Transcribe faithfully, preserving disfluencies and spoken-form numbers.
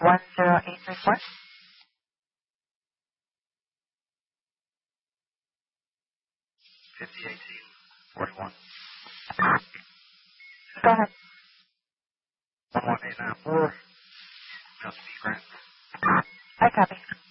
one zero eight three four. fifty eighteen forty-one. Go ahead. one one eight nine four. Must be Grant. I copy.